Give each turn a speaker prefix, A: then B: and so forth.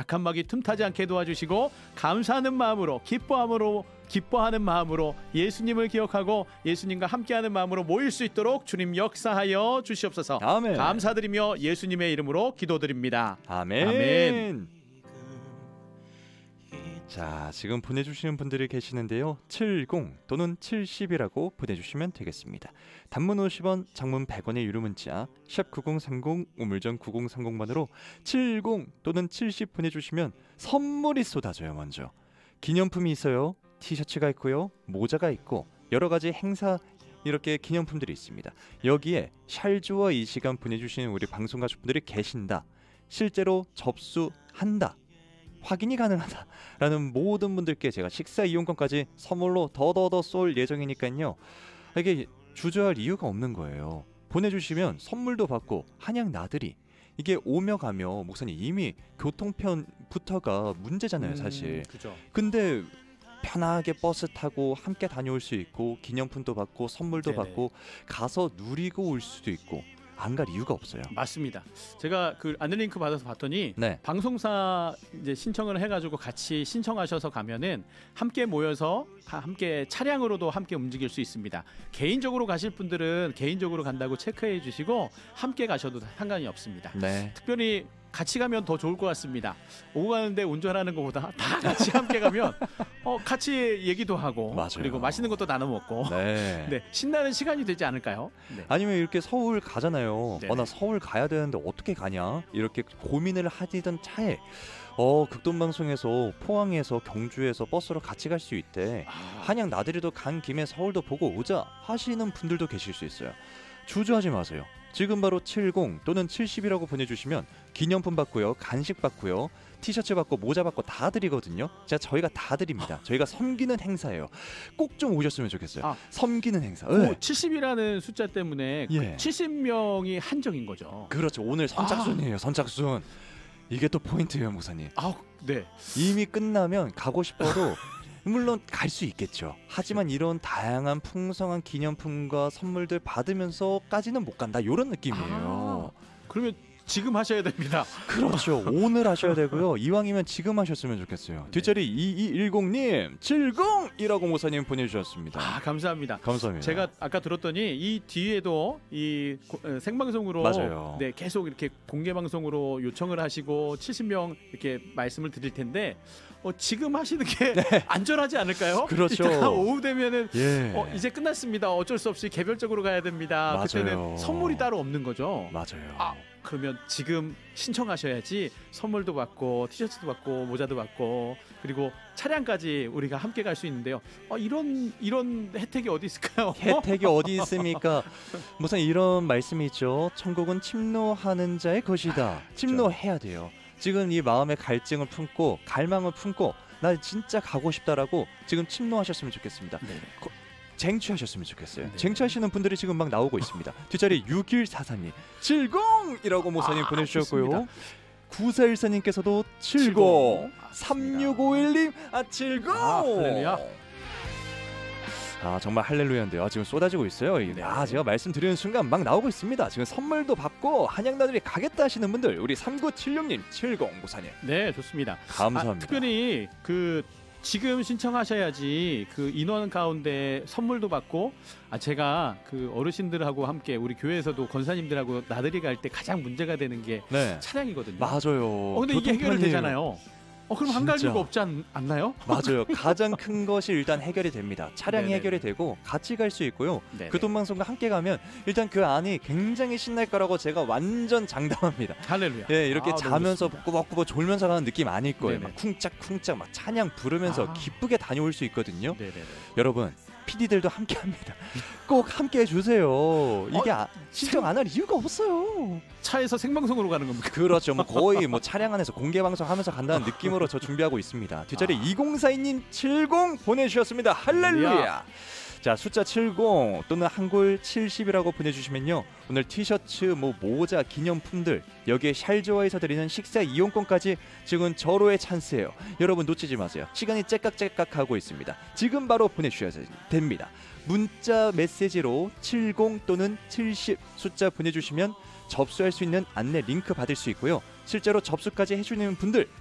A: 각 한 마디 틈타지 않게 도와주시고 감사하는 마음으로 기뻐하는 마음으로 예수님을 기억하고 예수님과 함께하는 마음으로 모일 수 있도록 주님 역사하여 주시옵소서.
B: 아멘.
A: 감사드리며 예수님의 이름으로 기도드립니다.
B: 아멘.
A: 아멘.
B: 자, 지금 보내주시는 분들이 계시는데요. 70 또는 70이라고 보내주시면 되겠습니다. 단문 50원, 장문 100원의 유료 문자 샵 9030 우물정 9030번으로 70 또는 70 보내주시면 선물이 쏟아져요. 먼저 기념품이 있어요. 티셔츠가 있고요. 모자가 있고 여러 가지 행사 이렇게 기념품들이 있습니다. 여기에 샬주어 이 시간 보내주시는 우리 방송 가족분들이 계신다. 실제로 접수한다. 확인이 가능하다라는 모든 분들께 제가 식사 이용권까지 선물로 더더더 쏠 예정이니까요. 이게 주저할 이유가 없는 거예요. 보내주시면 선물도 받고 한양 나들이 이게 오며 가며 목사님 이미 교통편부터가 문제잖아요, 사실.
A: 그죠.
B: 근데 편하게 버스 타고 함께 다녀올 수 있고 기념품도 받고 선물도
A: 네네.
B: 받고 가서 누리고 올 수도 있고 안 갈 이유가 없어요.
A: 맞습니다. 제가 그 안내링크 받아서 봤더니
B: 네.
A: 방송사 이제 신청을 해가지고 같이 신청하셔서 가면은 함께 모여서 함께 차량으로도 함께 움직일 수 있습니다. 개인적으로 가실 분들은 개인적으로 간다고 체크해 주시고 함께 가셔도 상관이 없습니다.
B: 네.
A: 특별히 같이 가면 더 좋을 것 같습니다. 오고 가는데 운전하는 것보다 다 같이 함께 가면 같이 얘기도 하고
B: 맞아요.
A: 그리고 맛있는 것도 나눠 먹고
B: 네.
A: 네, 신나는 시간이 되지 않을까요? 네.
B: 아니면 이렇게 서울 가잖아요.
A: 네네.
B: 나 서울 가야 되는데 어떻게 가냐? 이렇게 고민을 하시던 차에 극동방송에서 포항에서 경주에서 버스로 같이 갈 수 있대. 한양 나들이도 간 김에 서울도 보고 오자 하시는 분들도 계실 수 있어요. 주저하지 마세요. 지금 바로 70 또는 70이라고 보내주시면 기념품 받고요. 간식 받고요. 티셔츠 받고 모자 받고 다 드리거든요. 저희가 다 드립니다. 저희가 섬기는 행사예요. 꼭 좀 오셨으면 좋겠어요. 섬기는 행사. 네.
A: 70이라는 숫자 때문에
B: 예.
A: 70명이 한정인 거죠.
B: 그렇죠. 오늘 선착순이에요. 선착순. 이게 또 포인트예요, 목사님.
A: 네.
B: 이미 끝나면 가고 싶어도 물론 갈 수 있겠죠. 하지만 이런 다양한 풍성한 기념품과 선물들 받으면서까지는 못 간다. 이런 느낌이에요.
A: 그러면 지금 하셔야 됩니다.
B: 그렇죠. 오늘 하셔야 되고요. 이왕이면 지금 하셨으면 좋겠어요. 뒷자리 2210님 70이라고 모사님 보내주셨습니다.
A: 감사합니다.
B: 감사합니다.
A: 제가 아까 들었더니 이 뒤에도 이 생방송으로
B: 맞아요.
A: 네, 계속 이렇게 공개 방송으로 요청을 하시고 70명 이렇게 말씀을 드릴 텐데 지금 하시는 게 안전하지 않을까요?
B: 그렇죠.
A: 이따가 오후 되면은
B: 예.
A: 이제 끝났습니다. 어쩔 수 없이 개별적으로 가야 됩니다.
B: 맞아요.
A: 그때는 선물이 따로 없는 거죠.
B: 맞아요.
A: 그러면 지금 신청하셔야지 선물도 받고 티셔츠도 받고 모자도 받고 그리고 차량까지 우리가 함께 갈 수 있는데요. 이런 혜택이 어디 있을까요?
B: 혜택이 어디 있습니까? 무슨 이런 말씀이 있죠. 천국은 침노하는 자의 것이다. 침노해야 돼요. 지금 이 마음의 갈증을 품고 갈망을 품고 나 진짜 가고 싶다라고 지금 침노하셨으면 좋겠습니다. 쟁취하셨으면 좋겠어요. 네. 쟁취하시는 분들이 지금 막 나오고 있습니다. 뒷자리 6144님 70이라고 모사님 보내주셨고요. 9414님께서도 70 3651님 70
A: 할렐루야.
B: 정말 할렐루야인데요. 지금 쏟아지고 있어요. 제가 말씀드리는 순간 막 나오고 있습니다. 지금 선물도 받고 한양나들이 가겠다 하시는 분들 우리 3976님 70 모사님.
A: 네, 좋습니다.
B: 감사합니다.
A: 특별히 지금 신청하셔야지 그 인원 가운데 선물도 받고 제가 그 어르신들하고 함께 우리 교회에서도 권사님들하고 나들이 갈 때 가장 문제가 되는 게 차량이거든요.
B: 맞아요.
A: 근데 이게 해결이 되잖아요. 그럼 안 갈 이유가 없지 않나요?
B: 맞아요. 가장 큰 것이 일단 해결이 됩니다. 차량이
A: 네네.
B: 해결이 되고 같이 갈 수 있고요.
A: 네네.
B: 교통방송과 함께 가면 일단 그 안이 굉장히 신날 거라고 제가 완전 장담합니다.
A: 할렐루야.
B: 예, 이렇게 자면서 꾸벅꾸벅 졸면서 가는 느낌 아닐 거예요.
A: 네네.
B: 막 쿵짝쿵짝 막 찬양 부르면서 기쁘게 다녀올 수 있거든요.
A: 네네네.
B: 여러분 PD들도 함께 합니다. 꼭 함께 해주세요. 이게 신청 안 할 이유가 없어요.
A: 차에서 생방송으로 가는 겁니까?
B: 그렇죠. 거의 차량 안에서 공개 방송하면서 간다는 느낌으로 저 준비하고 있습니다. 뒷자리 2042님 70 보내주셨습니다. 할렐루야. 자, 숫자 70 또는 한글 70이라고 보내주시면요. 오늘 티셔츠, 모자, 기념품들 여기에 샬조아에서 드리는 식사 이용권까지 지금 절호의 찬스예요. 여러분 놓치지 마세요. 시간이 째깍째깍 하고 있습니다. 지금 바로 보내주셔야 됩니다. 문자 메시지로 70 또는 70 숫자 보내주시면 접수할 수 있는 안내 링크 받을 수 있고요. 실제로 접수까지 해주는 분들